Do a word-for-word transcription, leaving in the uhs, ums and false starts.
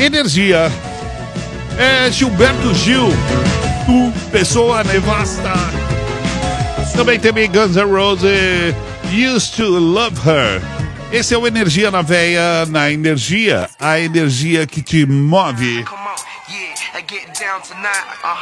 Energia. É Gilberto Gil. Tu, pessoa nevasta. Também tem Guns N' Roses. Used to Love Her. Esse é o Energia na Veia, na Energia. A energia que te move.